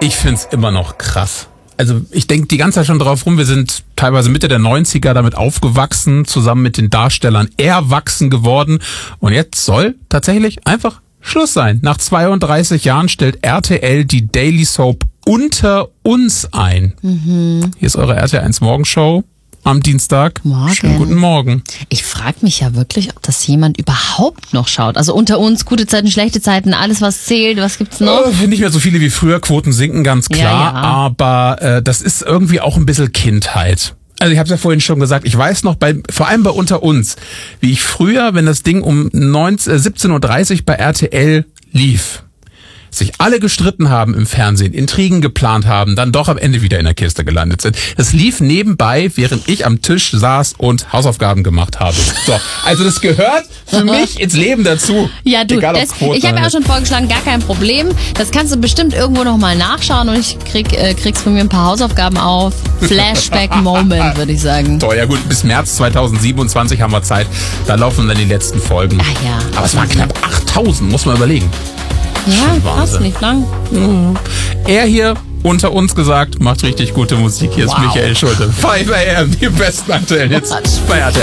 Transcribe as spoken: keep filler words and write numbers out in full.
Ich find's immer noch krass. Also ich denke die ganze Zeit schon drauf rum, wir sind teilweise Mitte der neunziger damit aufgewachsen, zusammen mit den Darstellern erwachsen geworden. Und jetzt soll tatsächlich einfach Schluss sein. Nach zweiunddreißig Jahren stellt R T L die Daily Soap Unter uns ein. Mhm. Hier ist eure R T L eins Morgenshow am Dienstag. Morgen. Schönen guten Morgen. Ich frage mich ja wirklich, ob das jemand überhaupt noch schaut. Also Unter uns, gute Zeiten, schlechte Zeiten, alles was zählt, was gibt's noch? Äh, nicht mehr so viele wie früher, Quoten sinken, ganz klar. Ja, ja. Aber äh, das ist irgendwie auch ein bisschen Kindheit. Also ich habe es ja vorhin schon gesagt, ich weiß noch, bei vor allem bei Unter uns, wie ich früher, wenn das Ding um neunzehn, äh, siebzehn Uhr dreißig bei R T L lief, sich alle gestritten haben im Fernsehen, Intrigen geplant haben, dann doch am Ende wieder in der Kiste gelandet sind. Das lief nebenbei, während ich am Tisch saß und Hausaufgaben gemacht habe. So, also das gehört für mich ins Leben dazu. Ja, du, Egal, das, Quoten ich habe ja auch schon vorgeschlagen, gar kein Problem. Das kannst du bestimmt irgendwo nochmal nachschauen und ich krieg, äh, kriegst von mir ein paar Hausaufgaben auf. Flashback-Moment, würde ich sagen. So, ja gut, bis März zweitausendsiebenundzwanzig haben wir Zeit. Da laufen dann die letzten Folgen. Ah ja. Aber es waren knapp achttausend, muss man überlegen. Ja, passt nicht lang. Mhm. Er hier, unter uns gesagt, macht richtig gute Musik. Hier Wow. ist Michael Schulte. five a m, die besten aktuellen Hits bei R T L.